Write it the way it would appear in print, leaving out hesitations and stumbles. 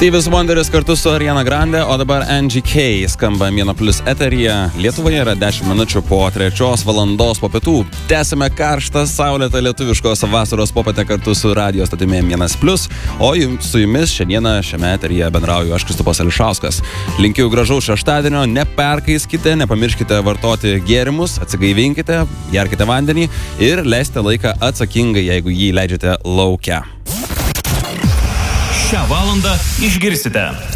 Stevie's Wonderis kartu su Ariana Grande, o dabar NGK skamba Mėno Plus eteryje. Lietuvoje yra 10 minučių po 3 valandos po pietų. Tęsime karštą, saulėtą lietuviškos vasaros popietę kartu su radio statimi Mėnas Plus, o su jumis šiandieną šiame eteryje bendrauju aš, Kristupas Ališauskas. Linkiu gražaus šeštadienio, neperkaiskite, nepamirškite vartoti gėrimus, atsigaivinkite, gerkite vandenį ir leiskite laiką atsakingai, jeigu jį leidžiate lauke. Šią valandą išgirsite.